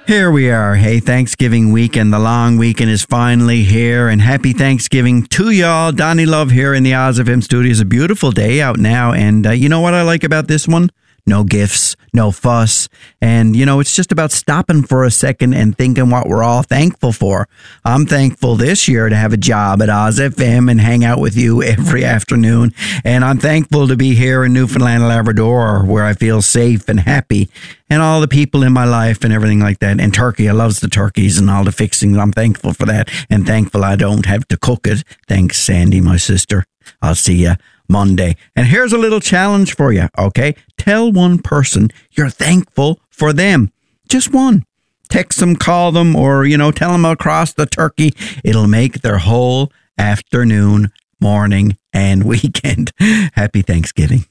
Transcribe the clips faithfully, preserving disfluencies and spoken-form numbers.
Here we are. Hey, Thanksgiving weekend. The long weekend is finally here, and happy Thanksgiving to y'all. Donnie Love here in the Oz F M studios. A beautiful day out now, and uh, you know what I like about this one? No gifts, no fuss. And, you know, it's just about stopping for a second and thinking what we're all thankful for. I'm thankful this year to have a job at Oz F M and hang out with you every afternoon. And I'm thankful to be here in Newfoundland and Labrador, where I feel safe and happy, and all the people in my life and everything like that. And turkey, I loves the turkeys and all the fixings. I'm thankful for that, and thankful I don't have to cook it. Thanks, Sandy, my sister. I'll see you Monday. And here's a little challenge for you, okay? Tell one person you're thankful for them. Just one. Text them, call them, or, you know, tell them across the turkey. It'll make their whole afternoon, morning, and weekend. Happy Thanksgiving.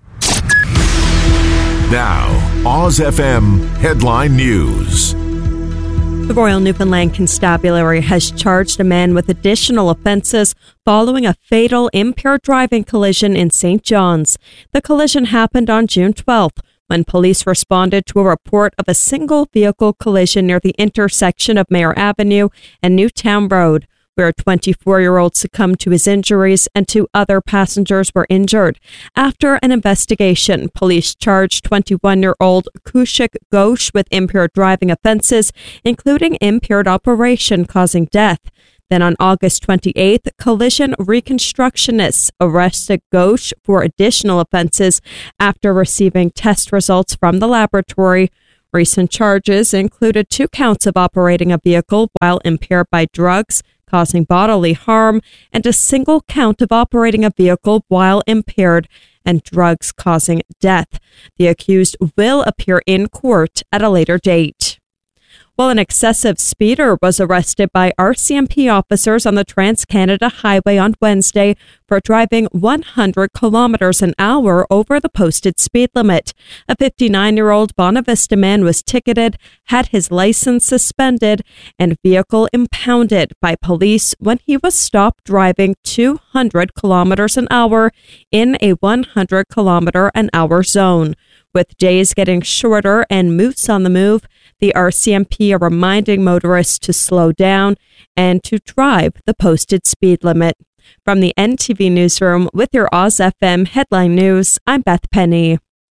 Now, Oz F M Headline News. The Royal Newfoundland Constabulary has charged a man with additional offences following a fatal impaired driving collision in Saint John's. The collision happened on June twelfth when police responded to a report of a single vehicle collision near the intersection of Mayor Avenue and Newtown Road, where a twenty-four-year-old succumbed to his injuries and two other passengers were injured. After an investigation, police charged twenty-one-year-old Kushik Ghosh with impaired driving offences, including impaired operation causing death. Then on August twenty-eighth, collision reconstructionists arrested Ghosh for additional offences after receiving test results from the laboratory. Recent charges included two counts of operating a vehicle while impaired by drugs, causing bodily harm, and a single count of operating a vehicle while impaired and drugs causing death. The accused will appear in court at a later date. Well, an excessive speeder was arrested by R C M P officers on the Trans-Canada Highway on Wednesday for driving one hundred kilometers an hour over the posted speed limit. A fifty-nine-year-old Bonavista man was ticketed, had his license suspended, and vehicle impounded by police when he was stopped driving two hundred kilometers an hour in a one hundred kilometer an hour zone. With days getting shorter and moose on the move, the R C M P are reminding motorists to slow down and to drive the posted speed limit. From the N T V Newsroom with your Oz F M Headline News, I'm Beth Penny.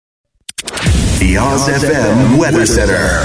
The Oz F M Weather Center.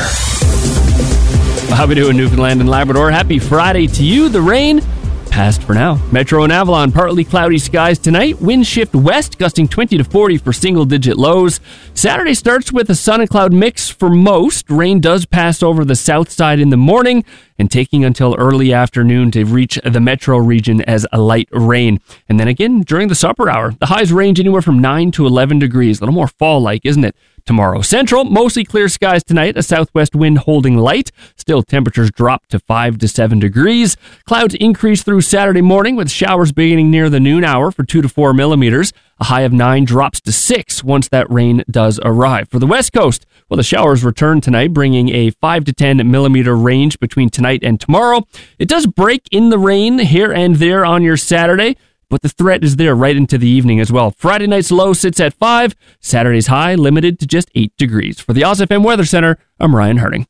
How we doing, Newfoundland and Labrador? Happy Friday to you. The rain passed for now. Metro and Avalon, partly cloudy skies tonight. Wind shift west, gusting twenty to forty for single-digit lows. Saturday starts with a sun and cloud mix for most. Rain does pass over the south side in the morning and taking until early afternoon to reach the metro region as a light rain. And then again, during the supper hour, the highs range anywhere from nine to eleven degrees. A little more fall-like, isn't it? Tomorrow, central, mostly clear skies tonight, a southwest wind holding light. Still, temperatures drop to five to seven degrees. Clouds increase through Saturday morning with showers beginning near the noon hour for two to four millimeters. A high of nine drops to six once that rain does arrive. For the west coast, well, the showers return tonight, bringing a five to ten millimeter range between tonight and tomorrow. It does break in the rain here and there on your Saturday, but the threat is there right into the evening as well. Friday night's low sits at five. Saturday's high limited to just eight degrees. For the Oz F M Weather Center, I'm Ryan Harding.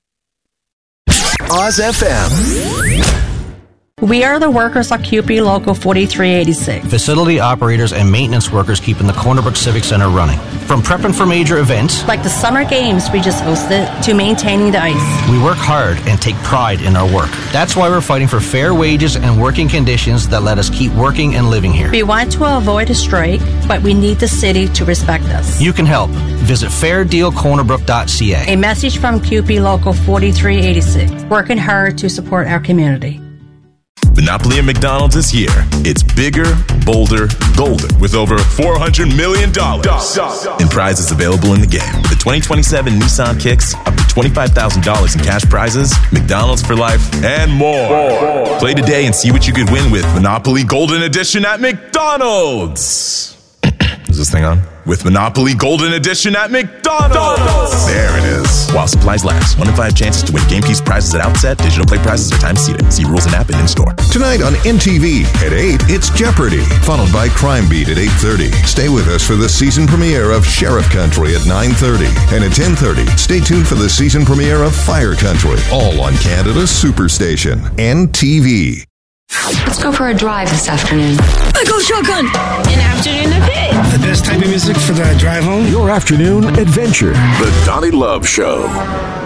Oz F M. We are the workers at C U P E Local forty-three eighty-six. Facility operators and maintenance workers keeping the Corner Brook Civic Center running. From prepping for major events, like the summer games we just hosted, to maintaining the ice. We work hard and take pride in our work. That's why we're fighting for fair wages and working conditions that let us keep working and living here. We want to avoid a strike, but we need the city to respect us. You can help. Visit fair deal corner brook dot c a. A message from C U P E Local forty-three eighty-six. Working hard to support our community. Monopoly at McDonald's this year. It's bigger, bolder, golden with over four hundred million dollars in prizes available in the game. The twenty twenty-seven Nissan Kicks, up to twenty-five thousand dollars in cash prizes, McDonald's for life, and more. more. Play today and see what you could win with Monopoly Golden Edition at McDonald's. this thing on? With Monopoly Golden Edition at McDonald's. There it is. While supplies last. One in five chances to win game piece prizes at outset. Digital play prizes are time seated. See rules and app and in-store. Tonight on M T V at eight, it's Jeopardy! Followed by Crime Beat at eight thirty. Stay with us for the season premiere of Sheriff Country at nine thirty. And at ten thirty, stay tuned for the season premiere of Fire Country. All on Canada's Superstation, M T V. Let's go for a drive this afternoon. I go shotgun. An afternoon of hit. The best type of music for the drive home. Your afternoon adventure. The Donnie Love Show.